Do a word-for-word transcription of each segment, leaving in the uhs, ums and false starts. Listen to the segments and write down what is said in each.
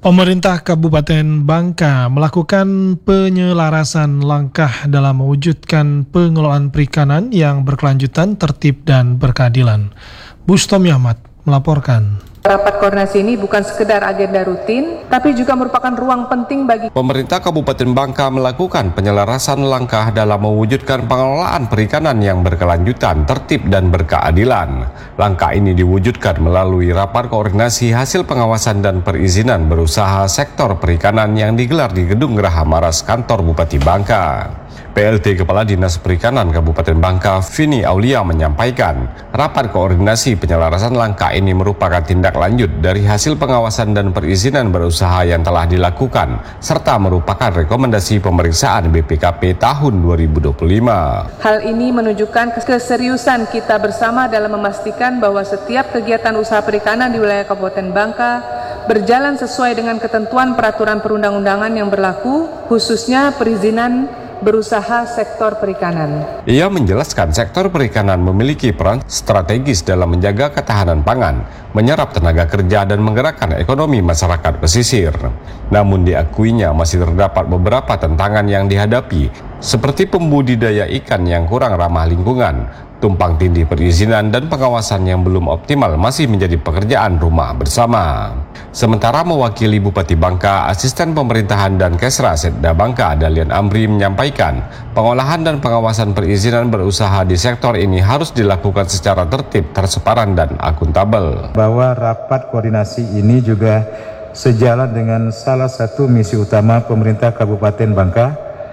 Pemerintah Kabupaten Bangka melakukan penyelarasan langkah dalam mewujudkan pengelolaan perikanan yang berkelanjutan, tertib, dan berkeadilan. Bustomi Ahmad melaporkan. Rapat koordinasi ini bukan sekedar agenda rutin, tapi juga merupakan ruang penting bagi Pemerintah Kabupaten Bangka melakukan penyelarasan langkah dalam mewujudkan pengelolaan perikanan yang berkelanjutan, tertib, dan berkeadilan. Langkah ini diwujudkan melalui rapat koordinasi hasil pengawasan dan perizinan berusaha sektor perikanan yang digelar di Gedung Geraha Maras Kantor Bupati Bangka. P L T Kepala Dinas Perikanan Kabupaten Bangka, Vini Aulia, menyampaikan, rapat koordinasi penyelarasan langkah ini merupakan tindak lanjut dari hasil pengawasan dan perizinan berusaha yang telah dilakukan, serta merupakan rekomendasi pemeriksaan B P K P tahun dua ribu dua puluh lima. Hal ini menunjukkan keseriusan kita bersama dalam memastikan bahwa setiap kegiatan usaha perikanan di wilayah Kabupaten Bangka berjalan sesuai dengan ketentuan peraturan perundang-undangan yang berlaku, khususnya perizinan berusaha sektor perikanan. Ia menjelaskan sektor perikanan memiliki peran strategis dalam menjaga ketahanan pangan, menyerap tenaga kerja, dan menggerakkan ekonomi masyarakat pesisir. Namun diakuinya masih terdapat beberapa tantangan yang dihadapi, seperti pembudidaya ikan yang kurang ramah lingkungan, tumpang tindih perizinan, dan pengawasan yang belum optimal masih menjadi pekerjaan rumah bersama. Sementara mewakili Bupati Bangka, Asisten Pemerintahan dan Kesra Setda Bangka, Dalian Amri, menyampaikan pengolahan dan pengawasan perizinan berusaha di sektor ini harus dilakukan secara tertib, transparan, dan akuntabel. Bahwa rapat koordinasi ini juga sejalan dengan salah satu misi utama pemerintah Kabupaten Bangka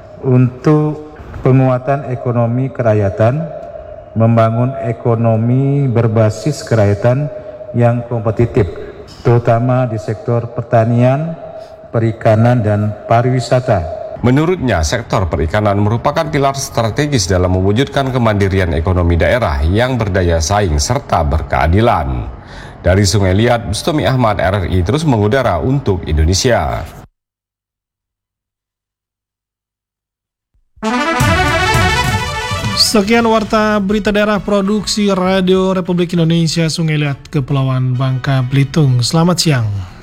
untuk penguatan ekonomi kerakyatan, membangun ekonomi berbasis kerakyatan yang kompetitif, terutama di sektor pertanian, perikanan, dan pariwisata. Menurutnya, sektor perikanan merupakan pilar strategis dalam mewujudkan kemandirian ekonomi daerah yang berdaya saing serta berkeadilan. Dari Sungai Liat, Bustomi Ahmad, R R I terus mengudara untuk Indonesia. Sekian warta berita daerah produksi Radio Republik Indonesia Sungai Liat, Kepulauan Bangka, Belitung. Selamat siang.